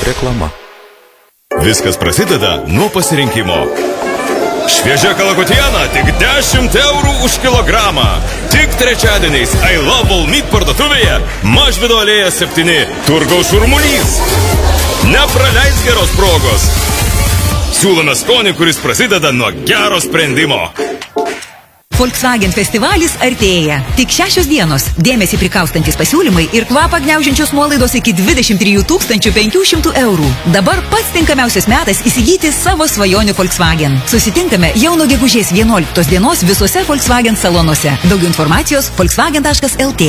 Reklama. Viskas prasideda nuo pasirinkimo. Šviežia kalakutiena tik 10 eurų už kilogramą. Tik trečiadieniais I Love All Meat parduotuvėje Mažvydo alėja 7, turgaus šurmulys. Nepraleis geros progos. Siūlome skonį, kuris prasideda nuo gero sprendimo. Volkswagen festivalis artėja. Tik 6 dienos. Dėmesį prikaustantis pasiūlymai ir kvapą gniaužiančios nuolaidos iki 23 500 eurų. Dabar pats tinkamiausias metas įsigyti savo svajonių Volkswagen. Susitinkame jau nuo gegužės 11 dienos visuose Volkswagen salonuose. Daugiau informacijos volkswagen.lt.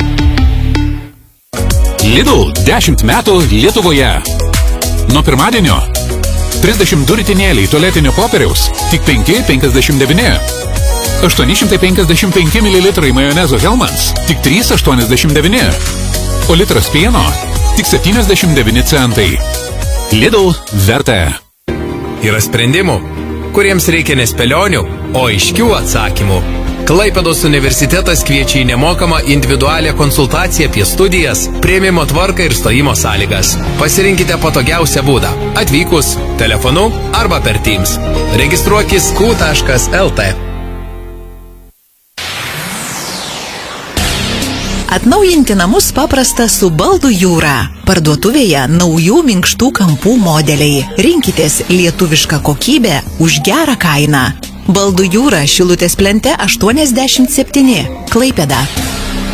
Lidl 10 metų Lietuvoje. Nuo pirmadienio 32 ritinėliai tualetinio popieriaus tik 5,59. 855 ml majonezo Hellmann's tik 3,89. O litras pieno tik 79 centai. Lidl verta. Yra sprendimų, kuriems reikia ne spėlionių, o aiškių atsakymų. Klaipėdos universitetas kviečia į nemokamą individualią konsultaciją apie studijas, priėmimo tvarką ir stojimo sąlygas. Pasirinkite patogiausią būdą – atvykus, telefonu arba per Teams. Registruokis q.lt. Atnaujinti namus paprasta su Baldų jūra. Parduotuvėje naujų minkštų kampų modeliai. Rinkitės lietuvišką kokybę už gerą kainą. Baldų jūra Šilutės plente 87, Klaipėda.